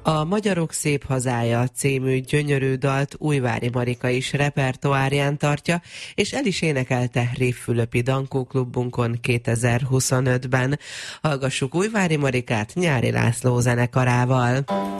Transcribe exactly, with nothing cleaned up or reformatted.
A Magyarok szép hazája című gyönyörű dalt Újvári Marika is repertoárján tartja, és el is énekelte Révfülöpi Dankó Klubunkon kétezer-huszonötben. Hallgassuk Újvári Marikát Nyári László zenekarával.